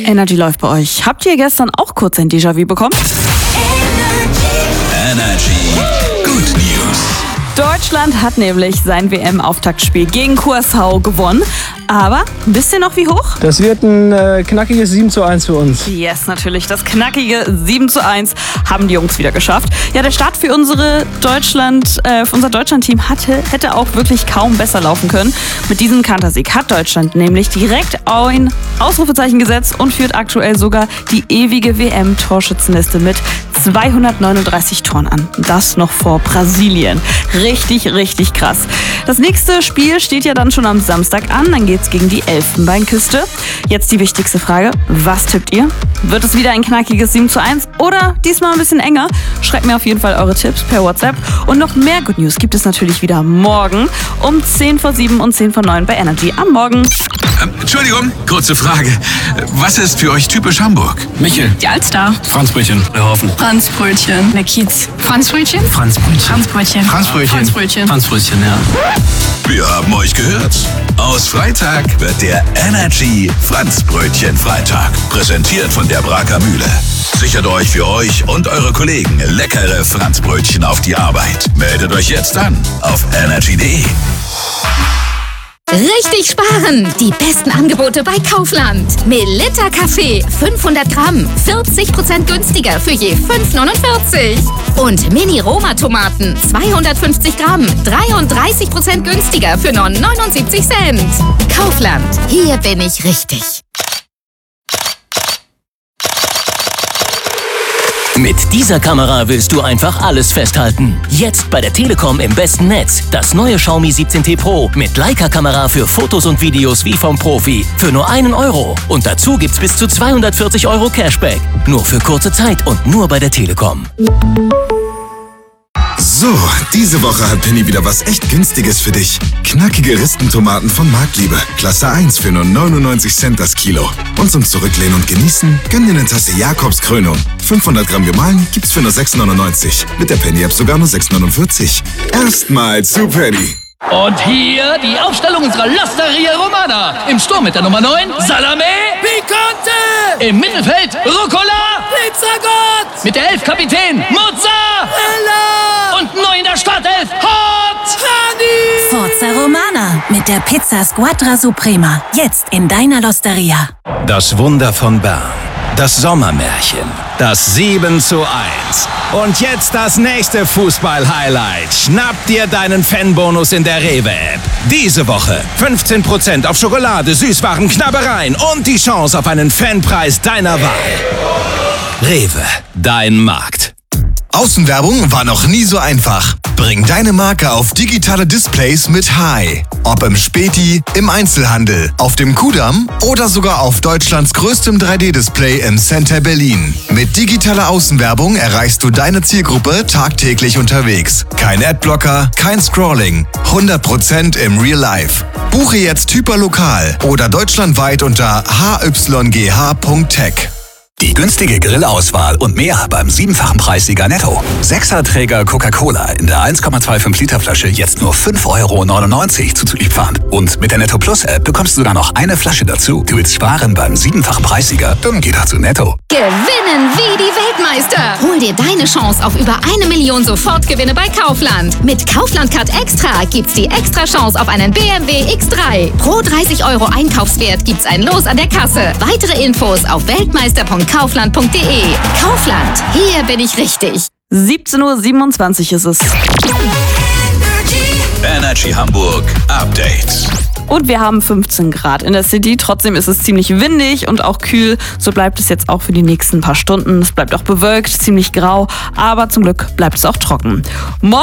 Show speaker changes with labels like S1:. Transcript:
S1: Energy läuft bei euch. Habt ihr gestern auch kurz ein Déjà-vu bekommen?
S2: Energy Good News.
S1: Deutschland hat nämlich sein WM-Auftaktspiel gegen Curaçao gewonnen. Aber wisst ihr noch wie hoch?
S3: Das wird ein knackiges 7:1 für uns.
S1: Yes, natürlich. Das knackige 7:1 haben die Jungs wieder geschafft. Ja, der Start für unser Deutschland-Team hätte auch wirklich kaum besser laufen können. Mit diesem Kantersieg hat Deutschland nämlich direkt ein Ausrufezeichen gesetzt und führt aktuell sogar die ewige WM-Torschützenliste mit 239 Toren an. Das noch vor Brasilien. Richtig, richtig krass. Das nächste Spiel steht ja dann schon am Samstag an. Dann geht's gegen die Elfenbeinküste. Jetzt die wichtigste Frage. Was tippt ihr? Wird es wieder ein knackiges 7:1 oder diesmal ein bisschen enger? Schreibt mir auf jeden Fall eure Tipps per WhatsApp. Und noch mehr Good News gibt es natürlich wieder morgen um 6:50 und 8:50 bei Energy am Morgen.
S2: Entschuldigung, kurze Frage. Was ist für euch typisch Hamburg?
S4: Michel.
S5: Die Alster.
S4: Franzbrötchen. Haufen.
S5: Franzbrötchen. Der Kiez. Franzbrötchen.
S4: Franzbrötchen.
S5: Franzbrötchen.
S4: Franzbrötchen.
S5: Franzbrötchen.
S4: Franzbrötchen, ja.
S2: Wir haben euch gehört. Aus Freitag wird der Energy Franzbrötchen Freitag. Präsentiert von der Braker Mühle. Sichert euch für euch und eure Kollegen leckere Franzbrötchen auf die Arbeit. Meldet euch jetzt an auf energy.de.
S6: Richtig sparen! Die besten Angebote bei Kaufland. Melitta Kaffee 500 Gramm, 40% günstiger für je 5,49. Und Mini-Roma-Tomaten 250 Gramm, 33% günstiger für nur 79 Cent. Kaufland, hier bin ich richtig.
S7: Mit dieser Kamera willst du einfach alles festhalten. Jetzt bei der Telekom im besten Netz. Das neue Xiaomi 17T Pro mit Leica-Kamera für Fotos und Videos wie vom Profi. Für nur €1. Und dazu gibt's bis zu 240 € Cashback. Nur für kurze Zeit und nur bei der Telekom.
S8: So, diese Woche hat Penny wieder was echt Günstiges für dich. Knackige Ristentomaten von Marktliebe. Klasse 1 für nur 99 Cent das Kilo. Und zum Zurücklehnen und Genießen, gönn dir eine Tasse Jakobs Krönung. 500 Gramm gemahlen gibt's für nur 6,99. Mit der Penny-App sogar nur 6,49. Erstmals zu Penny.
S9: Und hier die Aufstellung unserer L'Osteria Romana. Im Sturm mit der Nummer 9, Salame Picante. Im Mittelfeld, Rucola Pizzagott. Mit der 11 Kapitän, Mozzarella. Und neu in der Startelf, Hot Honey.
S10: Forza Romana mit der Pizza Squadra Suprema. Jetzt in deiner L'Osteria.
S11: Das Wunder von Bern. Das Sommermärchen. Das 7:1. Und jetzt das nächste Fußball-Highlight. Schnapp dir deinen Fanbonus in der Rewe-App. Diese Woche 15% auf Schokolade, Süßwaren, Knabbereien und die Chance auf einen Fanpreis deiner Wahl. Rewe, dein Markt.
S8: Außenwerbung war noch nie so einfach. Bring deine Marke auf digitale Displays mit Hai. Ob im Späti, im Einzelhandel, auf dem Kudamm oder sogar auf Deutschlands größtem 3D-Display im Center Berlin. Mit digitaler Außenwerbung erreichst du deine Zielgruppe tagtäglich unterwegs. Kein Adblocker, kein Scrolling. 100% im Real Life. Buche jetzt hyperlokal oder deutschlandweit unter hyGh.tech.
S12: Die günstige Grillauswahl und mehr beim 7-fachen Preissieger Netto. 6er-Träger Coca-Cola in der 1,25 Liter Flasche jetzt nur 5,99 € zuzüglich Pfand. Und mit der Netto Plus App bekommst du sogar noch eine Flasche dazu. Du willst sparen beim 7-fachen Preissieger? Dann geh doch zu Netto.
S6: Gewinnen wie die Weltmeister. Hol dir deine Chance auf über 1 Million Sofortgewinne bei Kaufland. Mit Kaufland Card Extra gibt's die extra Chance auf einen BMW X3. Pro 30 € Einkaufswert gibt's ein Los an der Kasse. Weitere Infos auf weltmeister.kaufland.de. Kaufland, hier bin ich richtig.
S1: 17:27 ist es.
S2: Energy Hamburg Update.
S1: Und wir haben 15 Grad in der City. Trotzdem ist es ziemlich windig und auch kühl. So bleibt es jetzt auch für die nächsten paar Stunden. Es bleibt auch bewölkt, ziemlich grau. Aber zum Glück bleibt es auch trocken.